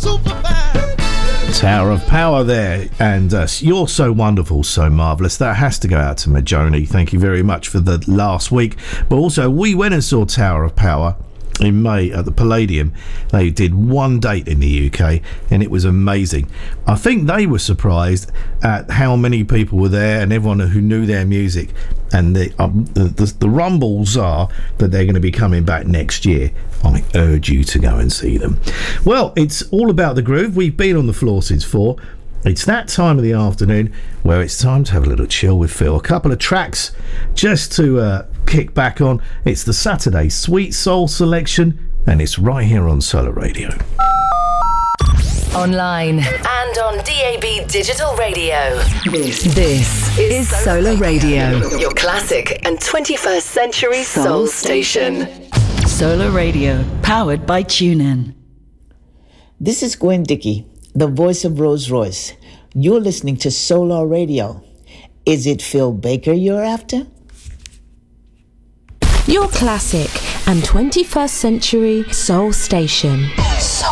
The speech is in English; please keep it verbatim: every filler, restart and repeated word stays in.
Tower of Power there, and uh, You're So Wonderful, So Marvellous. That has to go out to Majoni. Thank you very much for the last week. But also, we went and saw Tower of Power in May at the Palladium. They did one date in the U K and it was amazing. I think they were surprised at how many people were there and everyone who knew their music, and the, um, the, the, the rumbles are that they're going to be coming back next year. I urge you to go and see them. Well, it's all about the groove. We've been on the floor since four. It's that time of the afternoon where it's time to have a little chill with Phil. A couple of tracks just to uh, kick back on. It's the Saturday Sweet Soul Selection, and it's right here on Solar Radio. Online and on D A B Digital Radio. This, this is Solar Radio, your classic and twenty-first century soul, soul station. Solar Radio, powered by TuneIn. This is Gwen Dickey, the voice of Rolls Royce. You're listening to Solar Radio. Is it Phil Baker you're after? Your classic and twenty-first century soul station. Soul